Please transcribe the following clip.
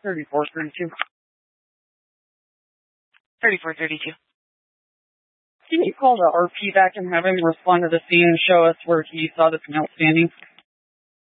3432. 3432. Can you call the RP back and have him respond to the scene and show us where he saw this outstanding?